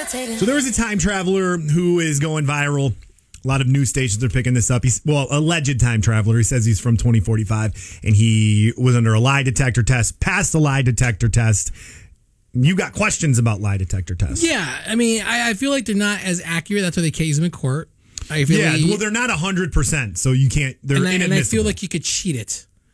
So there was a time traveler who is going viral. A lot of news stations are picking this up. He's, alleged time traveler. He says he's from 2045, and he was under a lie detector test, passed the lie detector test. You got questions about lie detector tests. Yeah, I mean, I feel like they're not as accurate. That's why they case them in court. I feel they're not 100%, so you can't. They're inadmissible. And I feel like you could cheat it.